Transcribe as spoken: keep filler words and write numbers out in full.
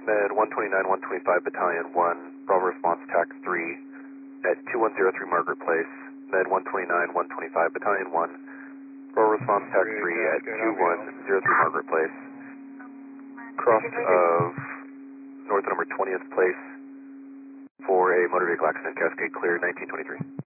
Med one twenty-nine, one twenty-five Battalion one, Bravo Response T A C three at two one zero three Margaret Place. Med one twenty-nine, one twenty-five Battalion one, Bravo Response T A C three at two one zero three Margaret Place. Cross of north number twentieth Place for a motor vehicle accident, Cascade clear, nineteen twenty-three.